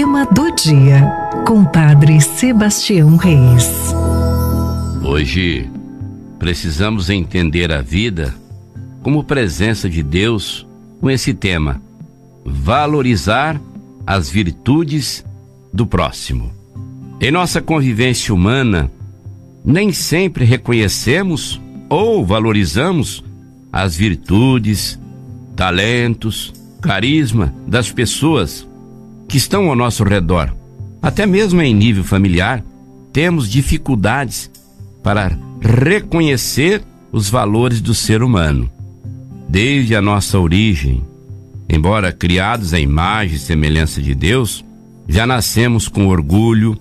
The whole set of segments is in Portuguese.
Tema do dia, com Padre Sebastião Reis. Hoje precisamos entender a vida como presença de Deus com esse tema: valorizar as virtudes do próximo. Em nossa convivência humana, nem sempre reconhecemos ou valorizamos as virtudes, talentos, carisma das pessoas que estão ao nosso redor. Até mesmo em nível familiar, temos dificuldades para reconhecer os valores do ser humano. Desde a nossa origem, embora criados à imagem e semelhança de Deus, já nascemos com orgulho,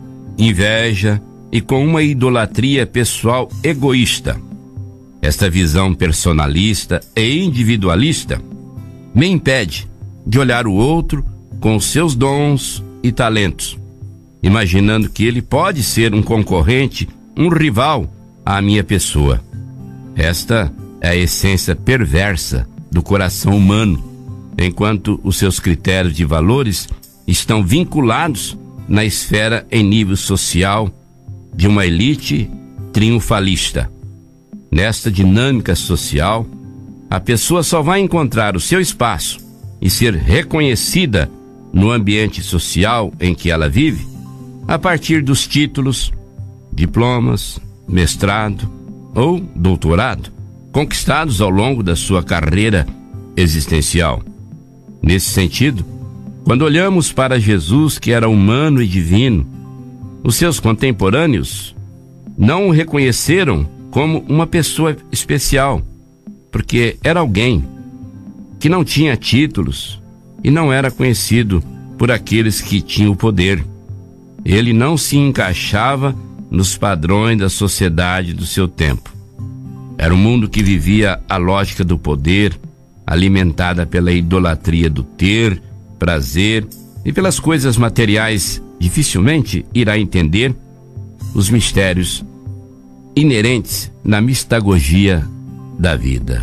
inveja e com uma idolatria pessoal egoísta. Esta visão personalista e individualista me impede de olhar o outro com os seus dons e talentos, imaginando que ele pode ser um concorrente, um rival à minha pessoa. Esta é a essência perversa do coração humano, enquanto os seus critérios de valores estão vinculados na esfera em nível social de uma elite triunfalista. Nesta dinâmica social, a pessoa só vai encontrar o seu espaço e ser reconhecida no ambiente social em que ela vive a partir dos títulos, diplomas, mestrado ou doutorado conquistados ao longo da sua carreira existencial. Nesse sentido, quando olhamos para Jesus, que era humano e divino, os seus contemporâneos não o reconheceram como uma pessoa especial, porque era alguém que não tinha títulos e não era conhecido por aqueles que tinham o poder. Ele não se encaixava nos padrões da sociedade do seu tempo. Era um mundo que vivia a lógica do poder, alimentada pela idolatria do ter, prazer e pelas coisas materiais. Dificilmente irá entender os mistérios inerentes na mistagogia da vida.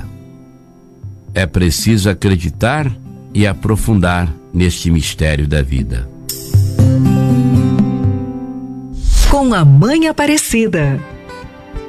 É preciso acreditar e aprofundar neste mistério da vida. Com a Mãe Aparecida,